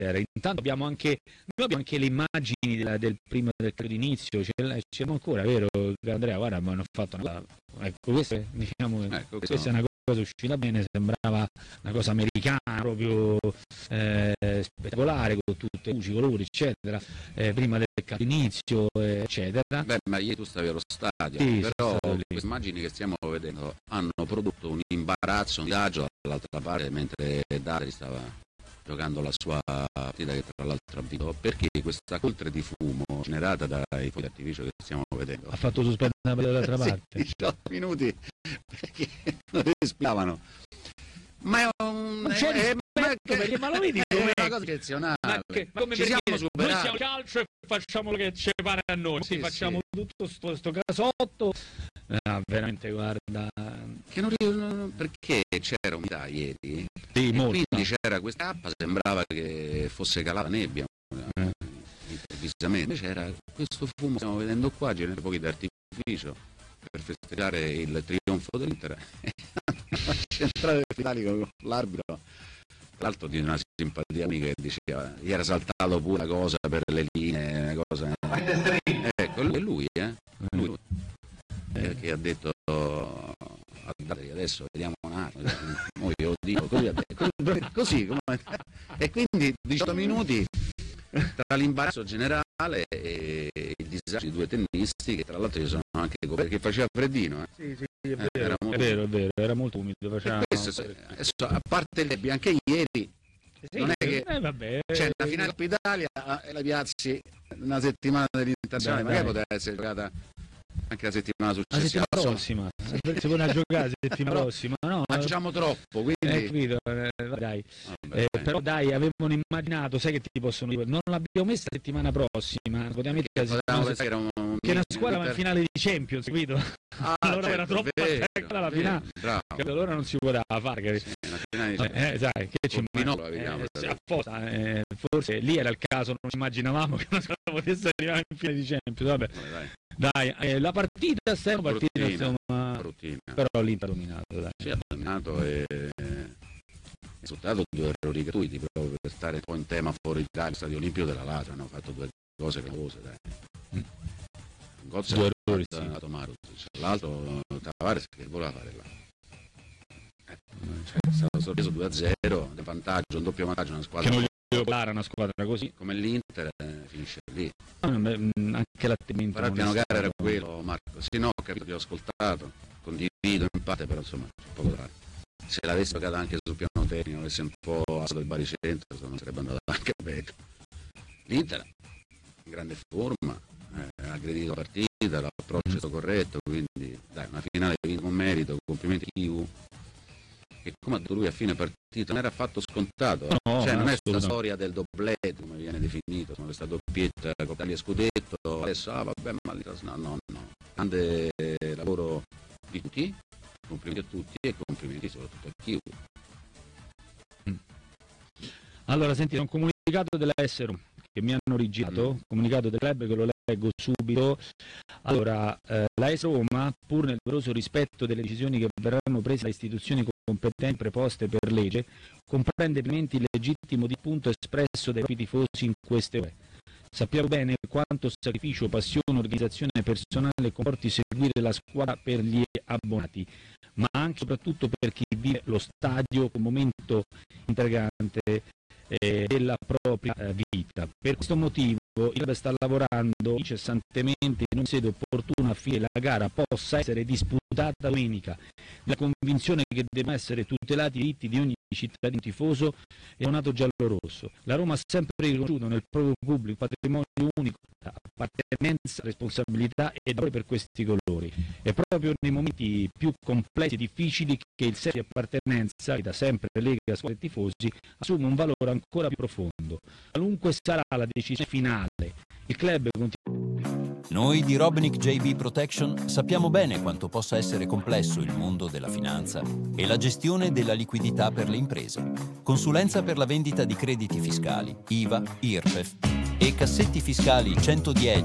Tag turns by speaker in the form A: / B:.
A: Intanto abbiamo anche le immagini del primo del d'inizio, c'è ancora, vero Andrea? Guarda, ma hanno fatto ecco, questa è una cosa uscita bene, sembrava una cosa americana, proprio spettacolare, con tutte le luci, colori, eccetera, prima del d'inizio, eccetera.
B: Beh, ma ieri tu stavi allo stadio,
A: sì,
B: però queste immagini che stiamo vedendo hanno prodotto un imbarazzo, un disagio dall'altra parte, mentre Dari stava giocando la sua partita, che tra l'altro ha vinto, perché questa coltre di fumo generata dai fuochi d'artificio che stiamo vedendo
A: ha fatto sospendere la partita dall'altra parte.
B: 18 minuti perché non respiravano. Ma è un
A: ma lo vedi come
B: una cosa eccezionale.
A: Ma come
B: ci siamo superati.
A: Noi siamo calcio e facciamo quello che ci pare a noi, facciamo tutto sto casotto. Veramente, guarda,
B: che non perché c'era umidità ieri,
A: quindi
B: c'era questa cappa, sembrava che fosse calata nebbia improvvisamente, c'era questo fumo, stiamo vedendo qua, c'erano pochi d'artificio per festeggiare il trionfo dell'Inter centrale finale con l'arbitro, tra l'altro di una simpatia amica che diceva, gli era saltato pure la cosa per le linee, una cosa, ecco, lui che ha detto adesso vediamo un attimo, io lo dico così e quindi 18 minuti tra l'imbarazzo generale e il disagio di due tennisti, che tra l'altro sono anche perché faceva freddino.
A: Sì, è vero, era molto umido.
B: Questo, a parte il anche ieri, non è che c'è una finale Coppa Italia e la piazzi una settimana dell'internazionale, magari poteva essere giocata anche la settimana successiva.
A: La settimana prossima, si può giocare la settimana prossima, no?
B: Ma facciamo troppo, quindi
A: dai. Però dai, avevano immaginato, sai che ti possono dire, non l'abbiamo messa la settimana prossima, potevamo mettere che è una squadra in finale di Champions, capito? Allora era troppo attaccata la finale, allora non si poteva fare. Sai, che ci apposta, forse lì era il caso, non immaginavamo che una squadra potesse arrivare in finale di Champions. Vabbè. Dai, la partita però l'Inter ha dominato, dai.
B: Sì, ha dominato e risultato due errori gratuiti proprio per stare un po' in tema fuori Italia, Stadio Olimpico della Lazio, hanno fatto due cose clamorose, dai. Un gol
A: due errori,
B: l'altro Tavares che voleva fare là. È stato sorpreso 2-0, di vantaggio, un doppio vantaggio, una squadra
A: che non gli clara una squadra così
B: come l'Inter, finisce lì.
A: Anche l'atteggiamento.
B: Però il piano gara era quello, Marco. Sì, no, ho capito, ti ho ascoltato, condivido in parte, però insomma c'è poco da fare. Se l'avessi giocata anche sul piano tecnico, avesse un po' alzato il baricentro, insomma sarebbe andato anche peggio. L'Inter in grande forma, ha aggredito la partita, l'approccio è stato corretto, quindi dai, una finale vinta con merito, complimenti a Chiu, che come ha detto lui a fine partita non era affatto scontato, cioè non è la storia del doublet come viene definito, sono questa doppietta Coppa Italia scudetto, adesso vabbè, ma no, grande lavoro di tutti, complimenti a tutti e complimenti soprattutto a Chiu.
A: Allora senti, un comunicato della S Roma che mi hanno rigirato, comunicato del club che lo leggo subito. Allora, la S Roma, pur nel doveroso rispetto delle decisioni che verranno prese dalle istituzioni competenti preposte per legge, comprende pienamente il legittimo dispunto espresso dai propri tifosi in queste ore. Sappiamo bene quanto sacrificio, passione, organizzazione personale comporti seguire la squadra per gli abbonati, ma anche e soprattutto per chi vive lo stadio come momento integrante della propria vita. Per questo motivo il club sta lavorando incessantemente in una sede opportuna affinché la gara possa essere disputata domenica, nella convinzione che debbano essere tutelati i diritti di ogni cittadino tifoso e abbonato giallo-rosso. La Roma ha sempre riconosciuto nel proprio pubblico un patrimonio unico, appartenenza, responsabilità e valore per questi colori. È proprio nei momenti più complessi e difficili che il senso di appartenenza, che da sempre lega squadre e tifosi, assume un valore ancora più profondo. Qualunque sarà la decisione finale, il club continua.
C: Noi di Robnick JB Protection sappiamo bene quanto possa essere complesso il mondo della finanza e la gestione della liquidità per le imprese. Consulenza per la vendita di crediti fiscali, IVA, IRPEF e cassetti fiscali 110